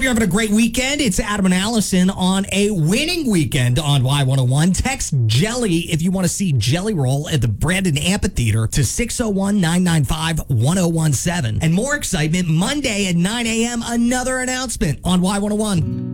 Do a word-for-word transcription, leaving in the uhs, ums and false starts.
you're having a great weekend. It's Adam and Allison on a winning weekend on Y one oh one. Text Jelly if you want to see Jelly Roll at the Brandon Amphitheater to six oh one, nine nine five, one oh one seven. And more excitement Monday at nine a.m. Another announcement on Y one oh one.